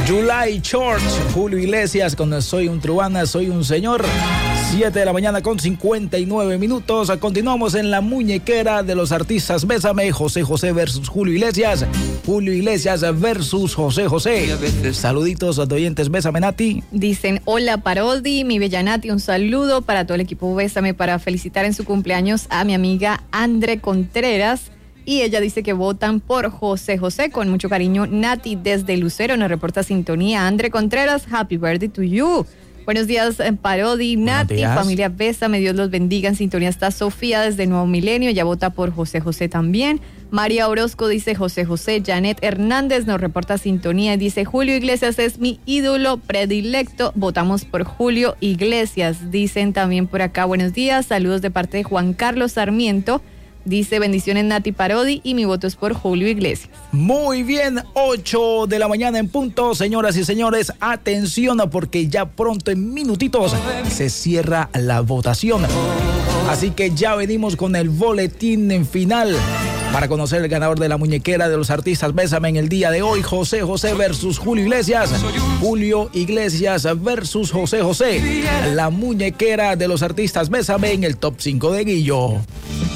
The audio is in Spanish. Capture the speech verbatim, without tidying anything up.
July Church, Julio Iglesias con Soy un Truana, Soy un Señor. siete de la mañana con cincuenta y nueve minutos. Continuamos en la muñequera de los artistas Bésame. José José versus Julio Iglesias. Julio Iglesias versus José José. Saluditos a los oyentes. Bésame, Nati. Dicen, hola Parodi, mi bella Nati, un saludo para todo el equipo Bésame para felicitar en su cumpleaños a mi amiga Andre Contreras. Y ella dice que votan por José José. Con mucho cariño, Nati desde Lucero nos reporta sintonía. Andre Contreras, happy birthday to you. Buenos días, Parodi, Nati, días. Familia Bésame, Dios los bendiga. En sintonía está Sofía desde Nuevo Milenio, ella vota por José José también. María Orozco dice José José. Janet Hernández nos reporta sintonía y dice Julio Iglesias es mi ídolo predilecto, votamos por Julio Iglesias. Dicen también por acá, buenos días, saludos de parte de Juan Carlos Sarmiento. Dice, bendiciones Nati Parodi y mi voto es por Julio Iglesias. Muy bien, ocho de la mañana en punto. Señoras y señores, atención porque ya pronto en minutitos se cierra la votación. Así que ya venimos con el boletín en final para conocer el ganador de la muñequera de los artistas Bésame en el día de hoy. José José versus Julio Iglesias. Julio Iglesias versus José José. La muñequera de los artistas Bésame en el top cinco de Guillo.